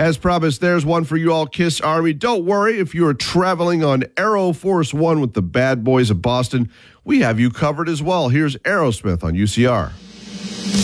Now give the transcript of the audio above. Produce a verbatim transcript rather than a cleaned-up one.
As promised, there's one for you all, KISS Army. Don't worry, if you are traveling on Aero Force One with the Bad Boys of Boston, we have you covered as well. Here's Aerosmith on U C R.